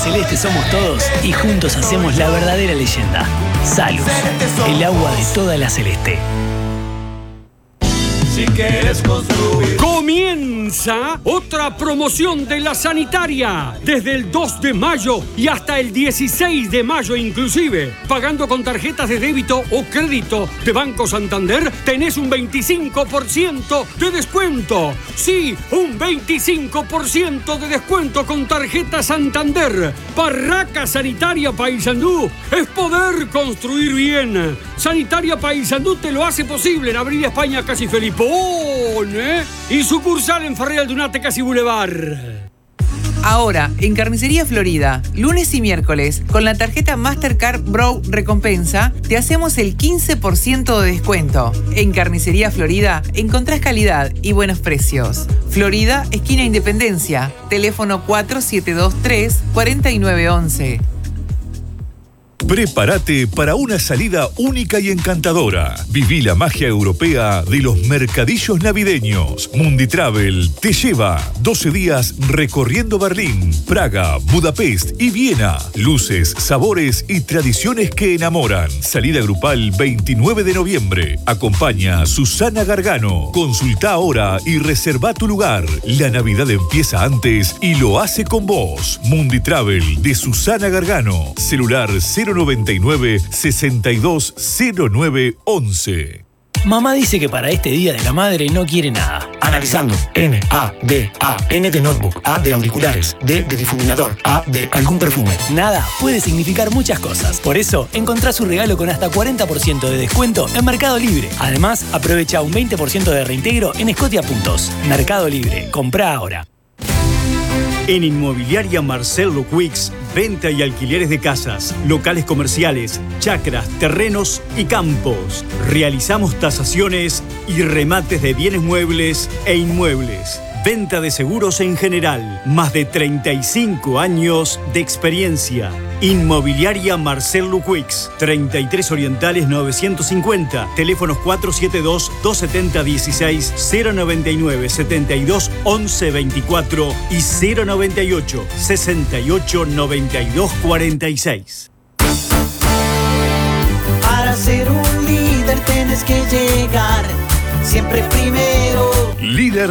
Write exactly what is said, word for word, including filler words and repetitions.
celeste somos todos y juntos hacemos la verdadera leyenda. Salus, el agua de toda la celeste. Si quieres construir. Comienza otra promoción de la sanitaria. Desde el dos de mayo y hasta el dieciséis de mayo inclusive. Pagando con tarjetas de débito o crédito de Banco Santander, tenés un veinticinco por ciento de descuento. Sí, un veinticinco por ciento de descuento con tarjeta Santander. Barraca Sanitaria Paysandú es poder construir bien. Sanitaria Paysandú te lo hace posible en Avenida España Casi Felipón, ¿eh? Y sucursal en Ferrer Aldunate Casi Boulevard. Ahora, en Carnicería Florida, lunes y miércoles, con la tarjeta Mastercard Bro Recompensa, te hacemos el quince por ciento de descuento. En Carnicería Florida encontrás calidad y buenos precios. Florida, esquina Independencia, teléfono cuatro siete dos tres, cuatro nueve uno uno. Prepárate para una salida única y encantadora. Viví la magia europea de los mercadillos navideños. Munditravel te lleva doce días recorriendo Berlín, Praga, Budapest y Viena. Luces, sabores y tradiciones que enamoran. Salida grupal veintinueve de noviembre. Acompaña a Susana Gargano. Consulta ahora y reserva tu lugar. La Navidad empieza antes y lo hace con vos. Munditravel de Susana Gargano. Celular cero noventa y nueve, sesenta y dos, cero nueve, once. Mamá dice que para este Día de la Madre no quiere nada. Analizando. N, A, D, A, N de notebook, A de auriculares, D de difuminador, A de algún perfume. Nada puede significar muchas cosas. Por eso, encontrá su regalo con hasta cuarenta por ciento de descuento en Mercado Libre. Además, aprovecha un veinte por ciento de reintegro en Scotia Puntos. Mercado Libre. Comprá ahora. En Inmobiliaria Marcelo Quicks, venta y alquileres de casas, locales comerciales, chacras, terrenos y campos. Realizamos tasaciones y remates de bienes muebles e inmuebles. Venta de seguros en general. Más de treinta y cinco años de experiencia. Inmobiliaria Marcelo Quicks. treinta y tres Orientales novecientos cincuenta. Teléfonos cuatro siete dos, dos siete cero, dieciséis, cero noventa y nueve, setenta y dos, once veinticuatro y cero noventa y ocho, sesenta y ocho, noventa y dos, cuarenta y seis. Para ser un líder tienes que llegar siempre primero. Líder